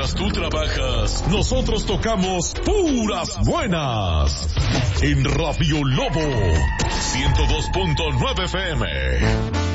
Mientras tú trabajas, nosotros tocamos puras buenas. En Radio Lobo 102.9 FM.